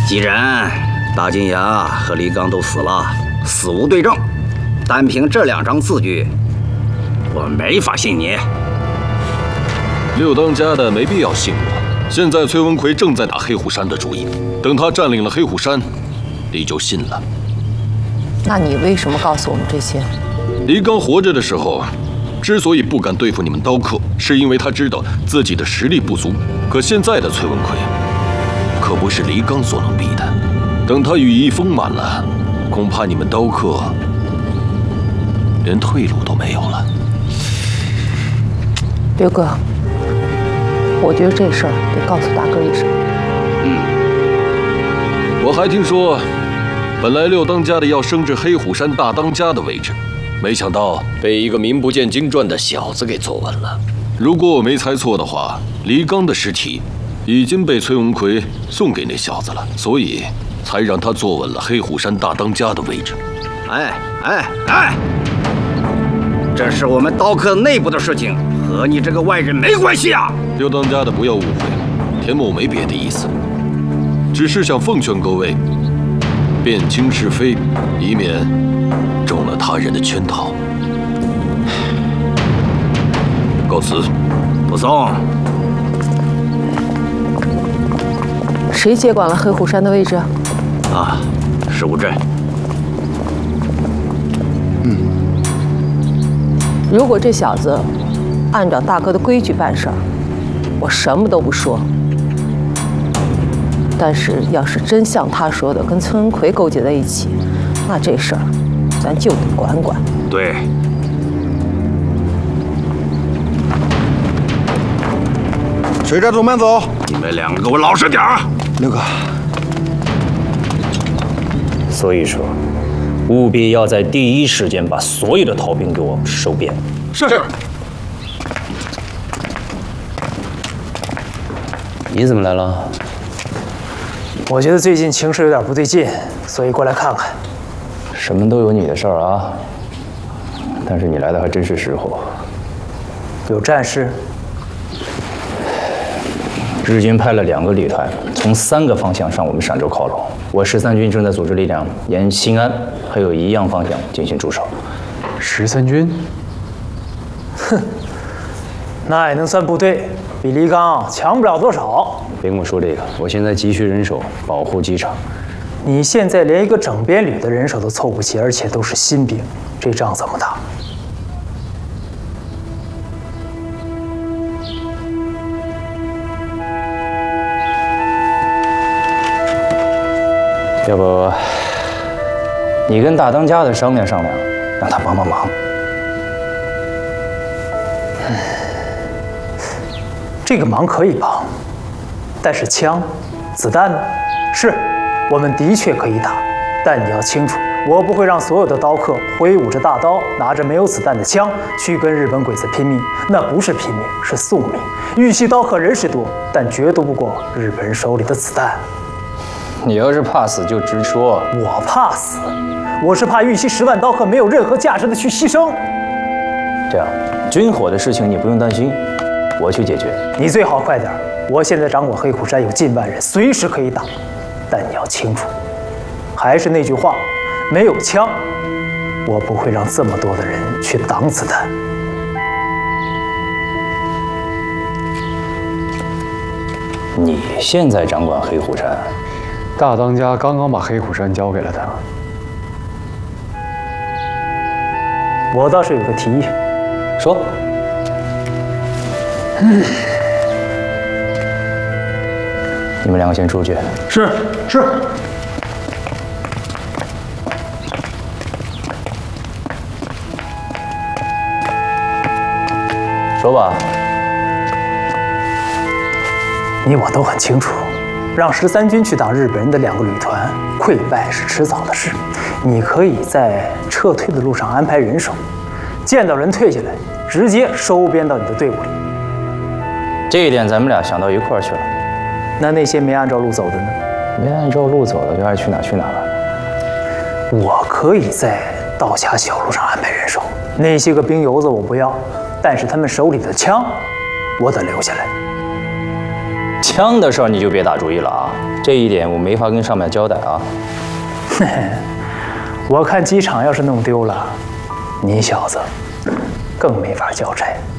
既然大金牙和李刚都死了，死无对证，单凭这2张字据，我没法信你。 六当家的没必要信我。现在崔文奎正在打黑虎山的主意，等他占领了黑虎山，你就信了。 那你为什么告诉我们这些？ 黎刚活着的时候，之所以不敢对付你们刀客，是因为他知道自己的实力不足。可现在的崔文奎，可不是黎刚所能比的。等他羽翼丰满了，恐怕你们刀客连退路都没有了。 刘哥，我觉得这事儿得告诉大哥一声。 我还听说，本来六当家的要升至黑虎山大当家的位置，没想到被一个名不见经传的小子给坐稳了。如果我没猜错的话，黎刚的尸体已经被崔文奎送给那小子了，所以才让他坐稳了黑虎山大当家的位置。 哎，这是我们刀客内部的事情，和你这个外人没关系啊！ 六当家的不要误会，田某没别的意思，只是想奉劝各位，辨清是非，以免中了他人的圈套。告辞。 不送。 谁接管了黑虎山的位置？ 啊，是吴震。 如果这小子按照大哥的规矩办事儿，我什么都不说。但是要是真像他说的跟崔文奎勾结在一起，那这事儿咱就得管管。 对。 随着总慢走。 你们2个给我老实点儿。 刘哥。 所以说，务必要在第一时间把所有的逃兵给我收编。 是。 你怎么来了？ 我觉得最近情势有点不对劲，所以过来看看。 什么都有你的事儿啊，但是你来的还真是时候。 有战事。 日军派了2个旅团，从3个方向向我们陕州靠拢。我13军正在组织力量，沿新安还有宜阳方向进行驻守。 13军？哼，那也能算部队，比黎刚强不了多少。 别跟我说这个，我现在急需人手保护机场。 你现在连一个整编旅的人手都凑不齐，而且都是新兵，这仗怎么打？ 要不，你跟大当家的商量商量，让他帮帮忙。 这个忙可以帮，但是枪、子弹呢？是，我们的确可以打，但你要清楚，我不会让所有的刀客挥舞着大刀，拿着没有子弹的枪去跟日本鬼子拼命。那不是拼命，是送命。玉溪刀客人是多，但绝斗不过日本人手里的子弹。 你要是怕死就直说。 我怕死，我是怕玉溪10万刀客没有任何价值的去牺牲。 这样，军火的事情你不用担心，我去解决。 你最好快点，我现在掌管黑虎山有近万人，随时可以打。但你要清楚，还是那句话，没有枪，我不会让这么多的人去挡子弹。 你现在掌管黑虎山。 大当家刚刚把黑虎山交给了他。 我倒是有个提议， 说。你们2个先出去。 是。 说吧。 你我都很清楚。让13军去挡日本人的2个旅团，溃败是迟早的事。你可以在撤退的路上安排人手，见到人退下来，直接收编到你的队伍里。 这一点咱们俩想到一块儿去了。 那些没按照路走的呢？ 没按照路走的就爱去哪去哪了。 我可以在道峡小路上安排人手，那些个兵油子我不要，但是他们手里的枪，我得留下来。 枪枪的事儿你就别打主意了啊，这一点我没法跟上面交代啊。 嘿嘿，我看机场要是弄丢了，你小子更没法交差。